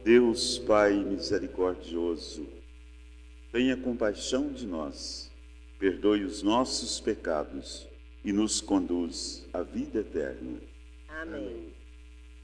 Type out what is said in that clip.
Deus Pai misericordioso, tenha compaixão de nós, perdoe os nossos pecados e nos conduz à vida eterna. Amém.